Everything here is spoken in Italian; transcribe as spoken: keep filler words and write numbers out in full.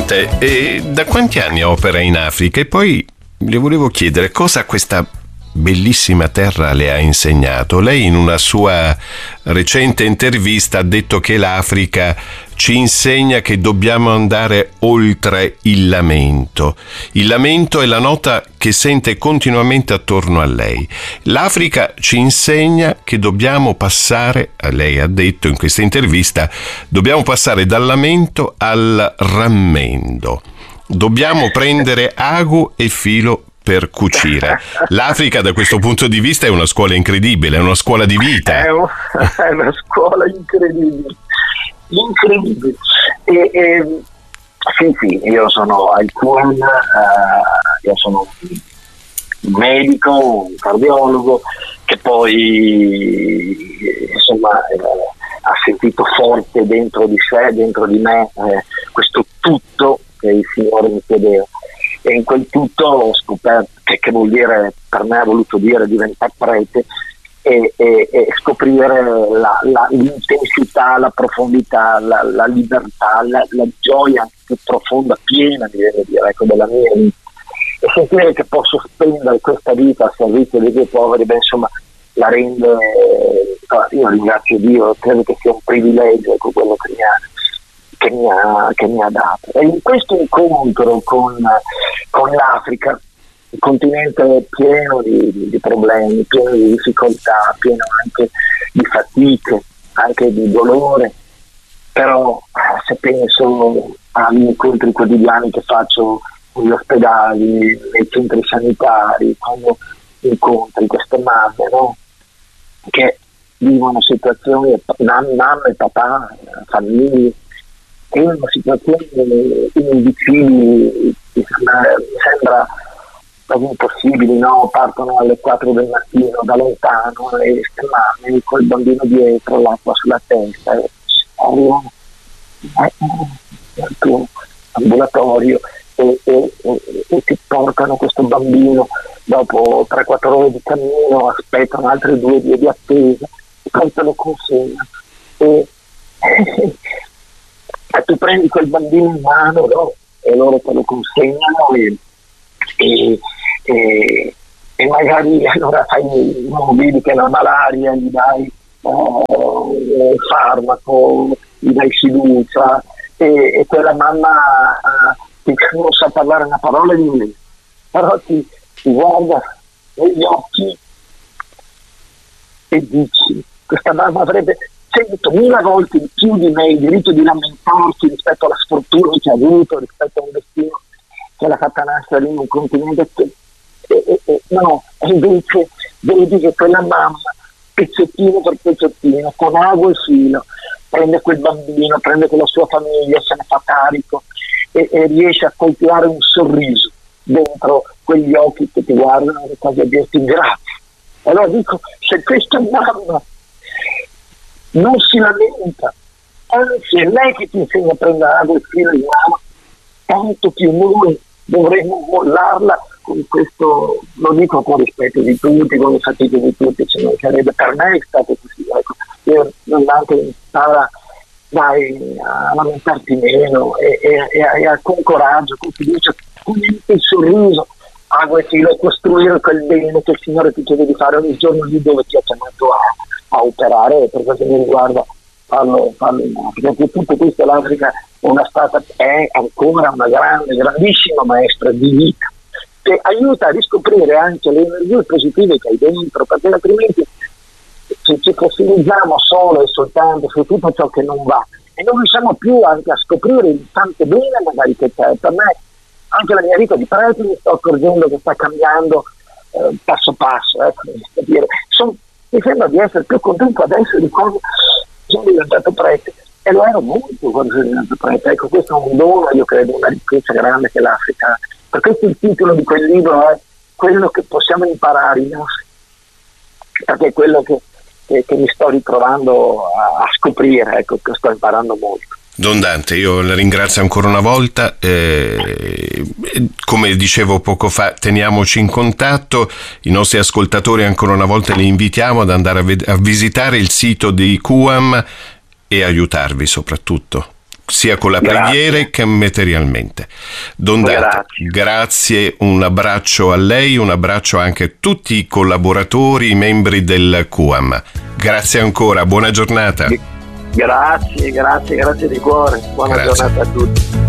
Dante, e da quanti anni opera in Africa? E poi le volevo chiedere cosa questa bellissima terra le ha insegnato. Lei in una sua recente intervista ha detto che l'Africa ci insegna che dobbiamo andare oltre il lamento. Il lamento è la nota che sente continuamente attorno a lei. L'Africa ci insegna che dobbiamo passare, lei ha detto in questa intervista, dobbiamo passare dal lamento al rammendo. Dobbiamo prendere ago e filo per cucire. L'Africa da questo punto di vista è una scuola incredibile, è una scuola di vita. È, un, è una scuola incredibile, incredibile. E, e, sì, sì, io sono al Q U A M, uh, io sono un medico, un cardiologo, che poi insomma eh, ha sentito forte dentro di sé, dentro di me, eh, questo tutto che il Signore mi chiedeva. E in quel tutto ho scoperto che, che vuol dire, per me ha voluto dire diventare prete e, e, e scoprire la, la, l'intensità, la profondità, la, la libertà, la, la gioia più profonda, piena, mi viene a dire, ecco, della mia vita. E sentire che posso spendere questa vita a servizio dei miei poveri, beh, insomma, la rende, io ringrazio Dio, credo che sia un privilegio, ecco, quello che mi ha Che mi, ha, che mi ha dato. E in questo incontro con, con l'Africa, un continente pieno di, di problemi, pieno di difficoltà, pieno anche di fatiche, anche di dolore, però se penso agli incontri quotidiani che faccio negli ospedali, nei centri sanitari, quando incontri queste mamme, no? Che vivono situazioni, mamma e papà, famiglie, è una situazione indicibili, mi sembra, mi sembra quasi impossibili, no? Partono alle quattro del mattino da lontano e mamme con il bambino dietro, l'acqua sulla testa, e arrivano al tuo ambulatorio e, e, e, e ti portano questo bambino, dopo tre quattro ore di cammino aspettano altre due vie di attesa e poi te lo consegnano. E, e tu prendi quel bambino in mano, no? E loro te lo consegnano e, e, e, e magari allora fai, non vedi che la malaria, gli dai oh, un farmaco, gli dai fiducia e, e quella mamma uh, che non sa parlare una parola di inglese, però ti, ti guarda negli occhi e dici, questa mamma avrebbe centomila volte di più di me il diritto di lamentarsi rispetto alla sfortuna che ha avuto, rispetto a un destino che l'ha fatta nascere in un continente che, e, e, e, no, e invece vedi che quella mamma pezzettino per pezzettino, con ago e filo, prende quel bambino, prende quella sua famiglia, se ne fa carico e, e riesce a coltivare un sorriso dentro quegli occhi che ti guardano e quasi a dirti grazie. Allora dico, se questa mamma non si lamenta, anzi è lei che ti insegna a prendere ago e filo in mano, tanto più noi dovremmo mollarla con questo, lo dico con rispetto di tutti, con le fatiche di tutti, se non sarebbe, per me è stato così, ecco. Io non anche impara dai a lamentarti meno e, e, e, e con coraggio, con fiducia, con il sorriso, ago e filo, e costruire quel bene che il Signore ti chiede di fare ogni giorno lì dove ti ha chiamato a, a operare. Per quanto mi riguarda parlo, parlo in Africa, perché tutto questo l'Africa è una stata, è ancora una grande, grandissima maestra di vita che aiuta a riscoprire anche le energie positive che hai dentro, perché altrimenti ci, ci fossilizziamo solo e soltanto su tutto ciò che non va e non riusciamo più anche a scoprire il tanto bene magari che c'è. Per me anche la mia vita di prete mi sto accorgendo che sta cambiando eh, passo passo, ecco, dire. Son, mi sembra di essere più contento adesso di quando sono diventato prete, e lo ero molto quando sono diventato prete. Ecco, questo è un dono, io credo, una ricchezza grande che l'Africa ha. Per questo il titolo di quel libro è quello che possiamo imparare in Africa, perché è quello che, che, che mi sto ritrovando a, a scoprire, ecco, che sto imparando molto. Don Dante, io la ringrazio ancora una volta, eh, come dicevo poco fa, teniamoci in contatto, i nostri ascoltatori ancora una volta li invitiamo ad andare a, ved- a visitare il sito di Q U A M e aiutarvi soprattutto. sia con la Grazie. preghiera che materialmente. Don Dante, Grazie. grazie, un abbraccio a lei, un abbraccio anche a tutti i collaboratori, i membri del Q A M. Grazie ancora, buona giornata. Grazie, grazie, grazie di cuore. Buona Grazie. giornata a tutti.